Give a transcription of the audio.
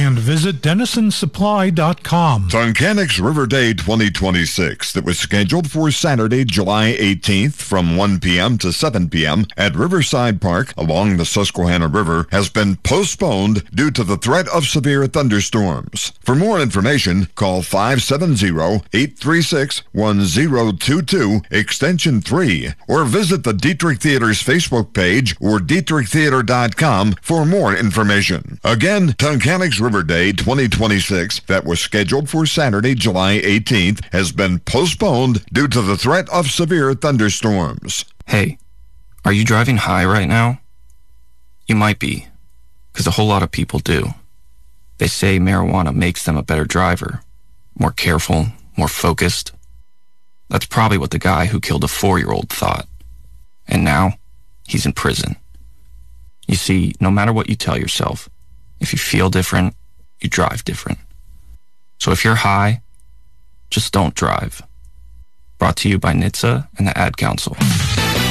And visit DenisonSupply.com. Tuncanic's River Day 2026 that was scheduled for Saturday, July 18th from 1 p.m. to 7 p.m. at Riverside Park along the Susquehanna River has been postponed due to the threat of severe thunderstorms. For more information, call 570-836-1022, extension 3, or visit the Dietrich Theater's Facebook page or DietrichTheater.com for more information. Again, Tuncanic's River Day 2026 that was scheduled for Saturday, July 18th has been postponed due to the threat of severe thunderstorms. Hey, are you driving high right now? You might be, because a whole lot of people do. They say marijuana makes them a better driver, more careful, more focused. That's probably what the guy who killed a 4-year-old thought. And now, he's in prison. You see, no matter what you tell yourself, if you feel different, you drive different. So if you're high, just don't drive. Brought to you by NHTSA and the Ad Council.